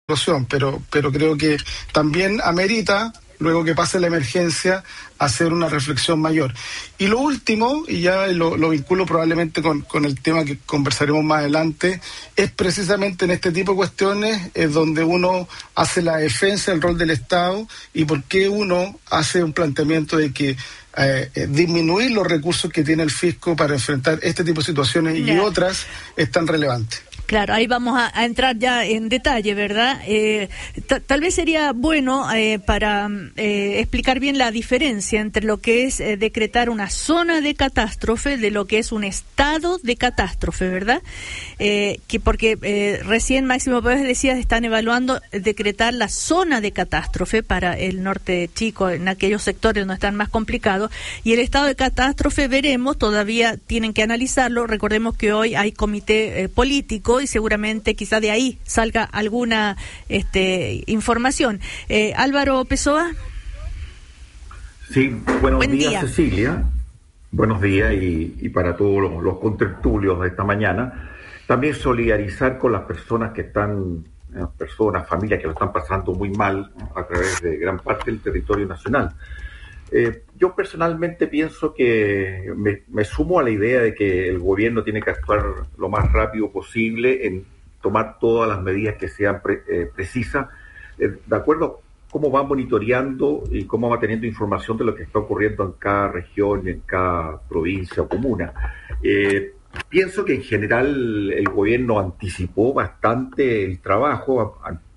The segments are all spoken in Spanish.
pero creo que también amerita, luego que pase la emergencia, hacer una reflexión mayor. Y lo último, y ya lo vinculo probablemente con el tema que conversaremos más adelante, es precisamente en este tipo de cuestiones es donde uno hace la defensa del rol del Estado y por qué uno hace un planteamiento de que disminuir los recursos que tiene el fisco para enfrentar este tipo de situaciones y otras es tan relevante. Claro, ahí vamos a entrar ya en detalle, ¿verdad? Tal vez sería bueno para explicar bien la diferencia entre lo que es decretar una zona de catástrofe de lo que es un estado de catástrofe, ¿verdad? Porque recién Máximo Pérez decía están evaluando decretar la zona de catástrofe para el norte chico, en aquellos sectores donde están más complicados, y el estado de catástrofe veremos, todavía tienen que analizarlo. Recordemos que hoy hay comité político y seguramente quizá de ahí salga alguna información. Álvaro Pessoa. Sí, Buen días, día. Cecilia. Buenos días y para todos los contertulios de esta mañana. También solidarizar con las personas familias que lo están pasando muy mal a través de gran parte del territorio nacional. Yo personalmente pienso que me sumo a la idea de que el gobierno tiene que actuar lo más rápido posible en tomar todas las medidas que sean precisas, de acuerdo a cómo va monitoreando y cómo va teniendo información de lo que está ocurriendo en cada región, en cada provincia o comuna. Pienso que en general el gobierno anticipó bastante el trabajo,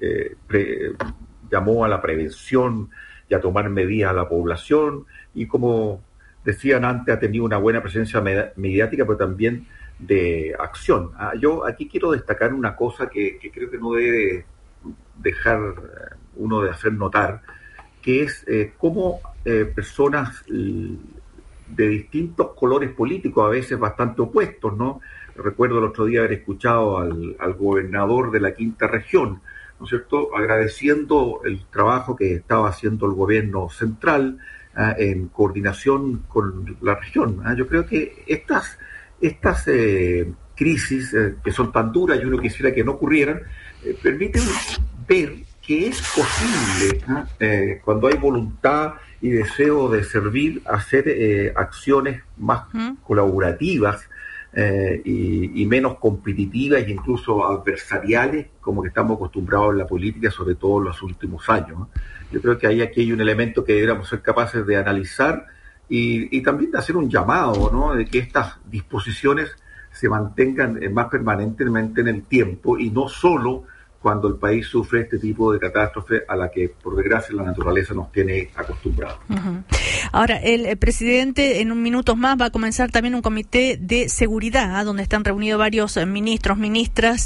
llamó a la prevención y a tomar medidas a la población, y como decían antes, ha tenido una buena presencia mediática, pero también de acción. Yo aquí quiero destacar una cosa que creo que no debe dejar uno de hacer notar, que es cómo personas de distintos colores políticos, a veces bastante opuestos, ¿no? Recuerdo el otro día haber escuchado al gobernador de la Quinta Región, ¿no es cierto?, agradeciendo el trabajo que estaba haciendo el gobierno central en coordinación con la región. Yo creo que estas crisis que son tan duras y uno quisiera que no ocurrieran, permiten ver que es posible, cuando hay voluntad y deseo de servir, hacer acciones más colaborativas y menos competitivas e incluso adversariales, como que estamos acostumbrados en la política, sobre todo en los últimos años. Yo creo que aquí hay un elemento que deberíamos ser capaces de analizar y también de hacer un llamado, ¿no?, de que estas disposiciones se mantengan más permanentemente en el tiempo y no solo cuando el país sufre este tipo de catástrofe a la que, por desgracia, la naturaleza nos tiene acostumbrados. Uh-huh. Ahora, el presidente en un minuto más va a comenzar también un comité de seguridad, donde están reunidos varios ministros, ministras,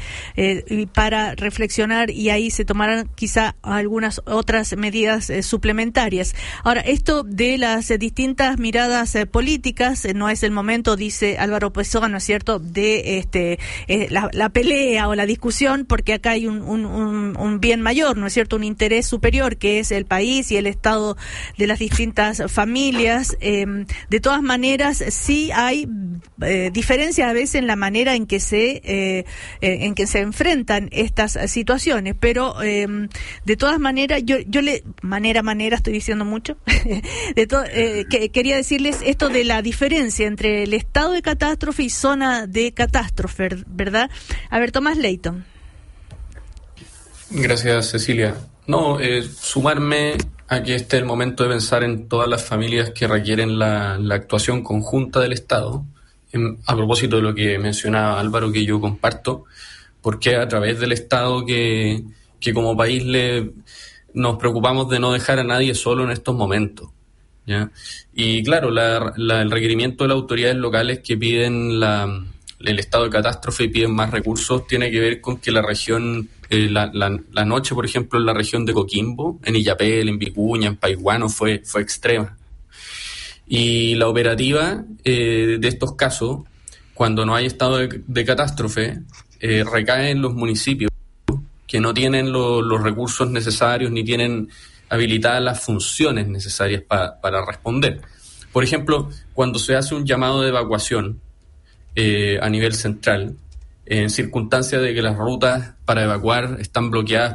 para reflexionar, y ahí se tomarán quizá algunas otras medidas suplementarias. Ahora, esto de las distintas miradas políticas, no es el momento, dice Álvaro Pessoa, ¿no es cierto?, de la pelea o la discusión, porque acá hay un bien mayor, ¿no es cierto?, un interés superior, que es el país y el estado de las distintas familias. De todas maneras, sí hay diferencias a veces en la manera en que se enfrentan estas situaciones, pero de todas maneras, yo estoy diciendo mucho, quería decirles esto de la diferencia entre el estado de catástrofe y zona de catástrofe, ¿verdad? A ver, Tomás Leighton. Gracias, Cecilia. Sumarme a que este es el momento de pensar en todas las familias que requieren la actuación conjunta del Estado. A propósito de lo que mencionaba Álvaro, que yo comparto, porque a través del Estado que como país nos preocupamos de no dejar a nadie solo en estos momentos, ¿ya? Y claro, el requerimiento de las autoridades locales que piden el estado de catástrofe y piden más recursos tiene que ver con que la región, la noche, por ejemplo, en la región de Coquimbo, en Illapel, en Vicuña, en Paiguano, fue extrema. Y la operativa de estos casos, cuando no hay estado de catástrofe, recae en los municipios que no tienen los recursos necesarios ni tienen habilitadas las funciones necesarias para responder. Por ejemplo, cuando se hace un llamado de evacuación a nivel central, en circunstancias de que las rutas para evacuar están bloqueadas